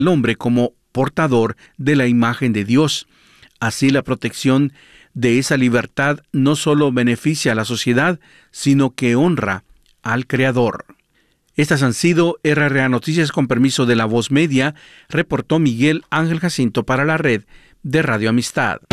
al hombre como portador de la imagen de Dios. Así, la protección de esa libertad no solo beneficia a la sociedad, sino que honra al Creador. Estas han sido RRA Noticias con permiso de La Voz Media, reportó Miguel Ángel Jacinto para la red de Radio Amistad.